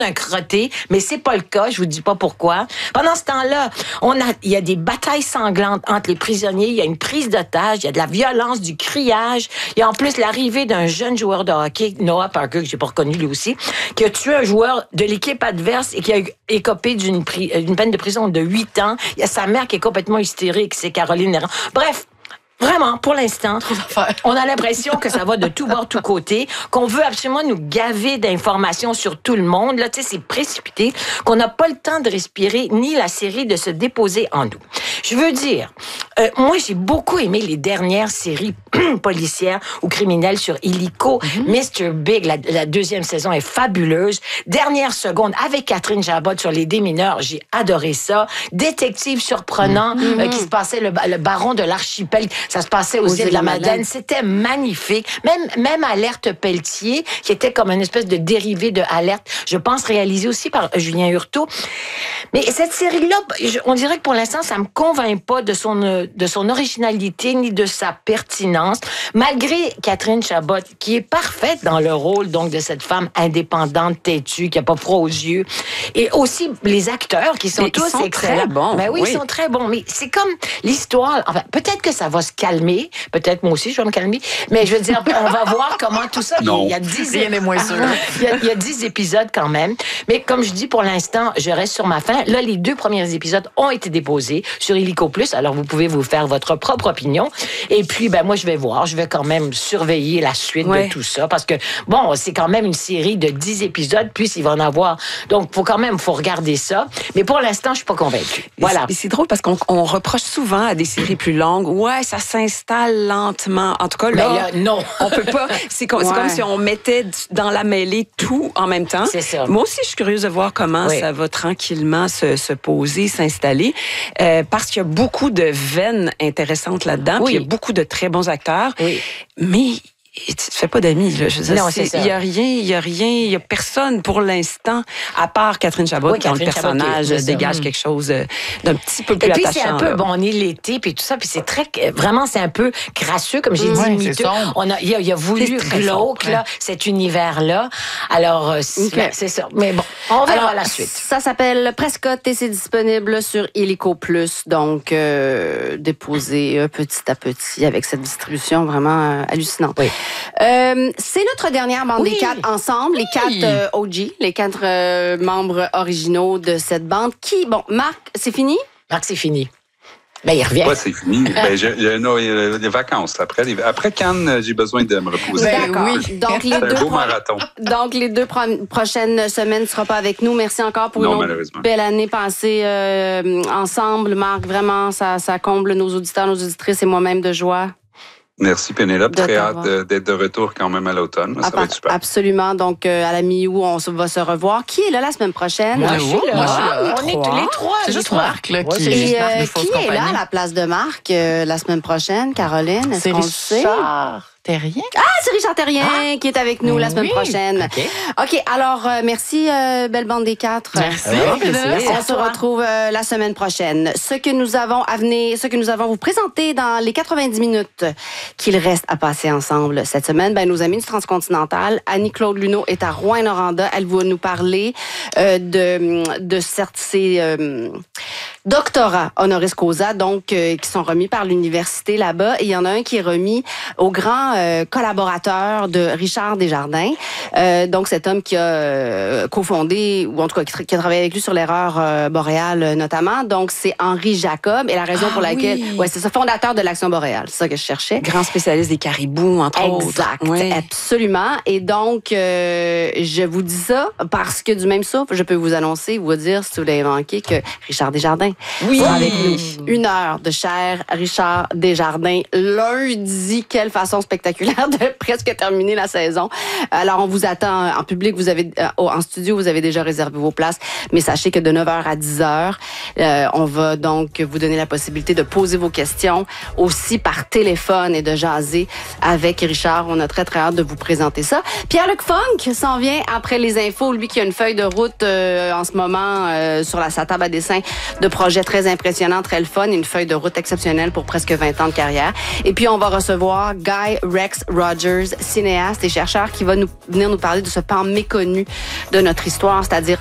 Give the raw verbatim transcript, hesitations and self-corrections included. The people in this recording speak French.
un crotté, mais c'est pas le cas, je vous dis pas pourquoi. Pendant ce temps-là, on a, il y a des batailles sanglantes entre les prisonniers, il y a une prise d'otage, il y a de la violence, du criage, il y a en plus l'arrivée d'un jeune joueur de hockey, Noah Parker, que j'ai pas reconnu lui aussi, qui a tué un joueur de l'équipe adverse et qui a écopé d'une, pri- d'une peine de prison de huit ans. Il y a sa mère qui est complètement hystérique, c'est Caroline Herrand. Bref, vraiment, pour l'instant, on a l'impression que ça va de tout bord, tout côté, qu'on veut absolument nous gaver d'informations sur tout le monde. Là, tu sais, c'est précipité, qu'on n'a pas le temps de respirer, ni la série de se déposer en nous. Je veux dire, euh, moi, j'ai beaucoup aimé les dernières séries policières ou criminelles sur Illico. Mm-hmm. mister Big, la, la deuxième saison est fabuleuse. Dernière seconde, avec Catherine Chabot sur les démineurs, j'ai adoré ça. Détective surprenant, mm-hmm. euh, qui se passait, le, le baron de l'archipel, ça se passait aux, aux îles de la Madeleine. Madeleine. C'était magnifique. Même, même Alerte Pelletier, qui était comme une espèce de dérivé de Alerte, je pense réalisé aussi par Julien Hurtaud. Mais cette série-là, on dirait que pour l'instant, ça me convainc pas de son, de son originalité ni de sa pertinence, malgré Catherine Chabot, qui est parfaite dans le rôle donc de cette femme indépendante, têtue, qui a pas froid aux yeux, et aussi les acteurs qui sont mais tous ils sont excellents. Très bons. Ben oui, oui, ils sont très bons. Mais c'est comme l'histoire. Enfin, peut-être que ça va se calmer. Peut-être moi aussi, je vais me calmer. Mais je veux dire, on va voir comment tout ça. Non. Il y a dix. Rien n'est moins sûr. il, y a, il y a dix épisodes quand même. Mais comme je dis, pour l'instant, je reste sur ma faim. Là, les deux premiers épisodes ont été déposés sur Illico Plus. Alors, vous pouvez vous faire votre propre opinion. Et puis, ben moi, je vais voir. Je vais quand même surveiller la suite ouais. de tout ça. Parce que, bon, c'est quand même une série de dix épisodes. Puis, il va en avoir. Donc, faut quand même, faut regarder ça. Mais pour l'instant, je suis pas convaincue. Voilà. Et c'est drôle parce qu'on on reproche souvent à des séries plus longues. Ouais, ça s'installe lentement. En tout cas, là, là non. on peut pas. C'est comme, ouais. c'est comme si on mettait dans la mêlée tout en même temps. C'est ça. Moi aussi, je suis curieuse de voir comment oui. ça va tranquillement se, se poser, s'installer. Euh, parce qu'il y a beaucoup de veines intéressantes là-dedans. Oui. Puis il y a beaucoup de très bons acteurs. Oui. Mais tu te fais pas d'amis, là. Je veux dire, non, c'est, c'est il y a rien, il y a rien, il y a personne pour l'instant, à part Catherine Chabot, oui, dont le personnage Chabot, dégage ça. quelque chose d'un petit peu plus et puis, attachant. C'est un peu, là. bon, on est l'été, puis tout ça, puis c'est très, vraiment, c'est un peu crasseux, comme j'ai mmh, dit, miteux. On a, il a, il a voulu glauque, là, cet univers-là. Alors, c'est, okay. c'est ça. Mais bon, on verra Alors, la suite. Ça s'appelle Prescott et c'est disponible sur Illico Plus. Donc, euh, déposé euh, petit à petit avec cette distribution vraiment euh, hallucinante. Oui. Euh, c'est notre dernière bande oui. des quatre ensemble, oui. les quatre euh, O G, les quatre euh, membres originaux de cette bande. Qui, bon, Marc, c'est fini? Marc, c'est fini. Ben, il revient. Ouais, c'est fini. Ben, j'ai, j'ai, non, il y a les vacances. Après, les, après Cannes, j'ai besoin de me reposer. Ben, D'accord. Oui. Donc, les c'est deux un beau pro- marathon. Donc, les deux pro- prochaines semaines ne seront pas avec nous. Merci encore pour non, une autre belle année passée euh, ensemble. Marc, vraiment, ça, ça comble nos auditeurs, nos auditrices et moi-même de joie. Merci Pénélope, très hâte d'être de retour quand même à l'automne. Ça à va être super. Absolument. Donc, euh, à la mi-août, on va se revoir. Qui est là la semaine prochaine? Moi, je suis là. Moi, je suis là. On est tous les trois. C'est juste Marc là, qui, ouais, est, euh, qui est là à la place de Marc euh, la semaine prochaine? Caroline, est-ce c'est qu'on le sait? Richard Terrien. Ah, c'est Richard Terrien ah. qui est avec nous la semaine oui. prochaine. OK. OK, alors, euh, merci, euh, belle bande des quatre. Merci. merci. On se retrouve euh, la semaine prochaine. Ce que nous avons à venir, ce que nous avons à vous présenter dans les quatre-vingt-dix minutes qu'il reste à passer ensemble cette semaine, ben, nos amis du Transcontinental, Annie-Claude Luneau est à Rouyn-Noranda. Elle va nous parler euh, de, de certes, ces euh, doctorats honoris causa, donc, euh, qui sont remis par l'université là-bas. Et il y en a un qui est remis au grand euh, collaborateur de Richard Desjardins. Euh, donc, cet homme qui a euh, cofondé, ou en tout cas qui, qui a travaillé avec lui sur l'erreur euh, boréale notamment. Donc, c'est Henri Jacob. Et la raison ah, pour laquelle... Oui. Ouais, c'est ça, fondateur de l'Action boréale. C'est ça que je cherchais. Grand spécialiste des caribous, entre exact, autres. Exact, oui. absolument. Et donc, euh, je vous dis ça parce que du même souffle, je peux vous annoncer, vous dire, si vous l'avez manqué, que Richard Desjardins oui. sera avec nous. Une heure de cher Richard Desjardins lundi. Quelle façon spectaculaire de presque terminer la saison. Alors, on vous attend en public. Vous avez en studio, vous avez déjà réservé vos places. Mais sachez que de neuf heures à dix heures, euh, on va donc vous donner la possibilité de poser vos questions aussi par téléphone et de jaser avec Richard. On a très, très hâte de vous présenter ça. Pierre-Luc Funk s'en vient après les infos. Lui qui a une feuille de route euh, en ce moment euh, sur la sa table à dessin de projet très impressionnant, très le fun, une feuille de route exceptionnelle pour presque vingt ans de carrière. Et puis, on va recevoir Guy Rex Rogers, cinéaste et chercheur qui va nous, venir nous parler de ce pan méconnu de notre histoire, c'est-à-dire